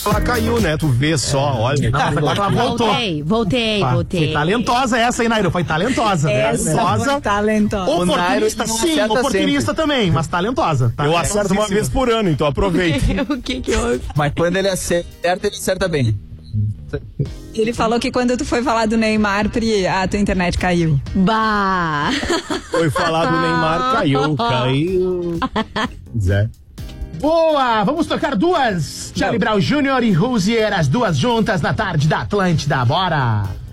ela caiu, né? Tu vê só, olha. Não, agora ela voltou. Voltei. Foi talentosa essa aí, Nairo. Foi talentosa. Talentosa. Oportunista, sim. Oportunista também, mas talentosa. Eu acerto uma vez por ano, então aproveita. O que houve? Mas quando ele acerta bem. Ele falou que quando tu foi falar do Neymar, Pri, a tua internet caiu. Bah! Foi falar do Neymar, caiu. Zé. Boa! Vamos tocar duas. Charlie Brown Jr. e Hozier, as duas juntas na tarde da Atlântida. Bora!